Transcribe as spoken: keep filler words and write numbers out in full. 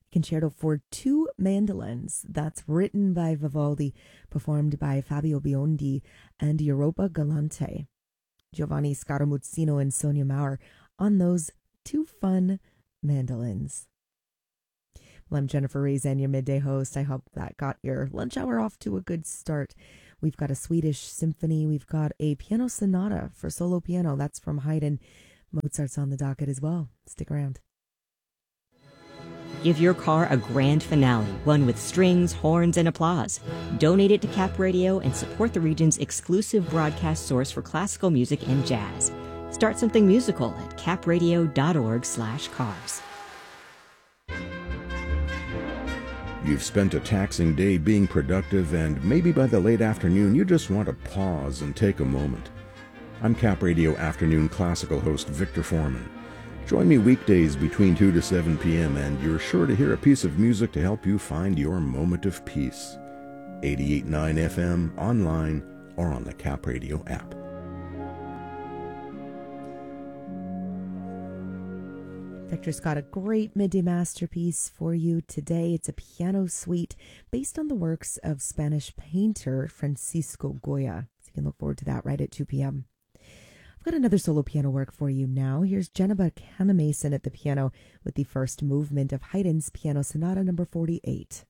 Concerto for Two Mandolins. That's written by Vivaldi, performed by Fabio Biondi and Europa Galante. Giovanni Scaramuzzino and Sonia Maurer on those two fun mandolins. Well, I'm Jennifer Reason, your midday host. I hope that got your lunch hour off to a good start. We've got a Swedish symphony. We've got a piano sonata for solo piano. That's from Haydn. Mozart's on the docket as well. Stick around. Give your car a grand finale, one with strings, horns, and applause. Donate it to Cap Radio and support the region's exclusive broadcast source for classical music and jazz. Start something musical at capradio.org slash cars. You've spent a taxing day being productive, and maybe by the late afternoon you just want to pause and take a moment. I'm Cap Radio Afternoon Classical host Victor Foreman. Join me weekdays between two to seven p.m. and you're sure to hear a piece of music to help you find your moment of peace. eighty-eight point nine F M, online, or on the Cap Radio app. Victor's got a great midday masterpiece for you today. It's a piano suite based on the works of Spanish painter Francisco Goya. So you can look forward to that right at two p.m. I've got another solo piano work for you now. Here's Jennifer Canamason at the piano with the first movement of Haydn's Piano Sonata number forty-eight.